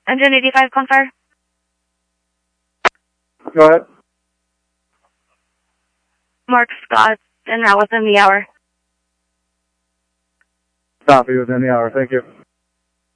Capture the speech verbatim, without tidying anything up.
Engine eighty-five, Confire. Go ahead. Mark Scott, en route within the hour. Copy within the hour. Thank you.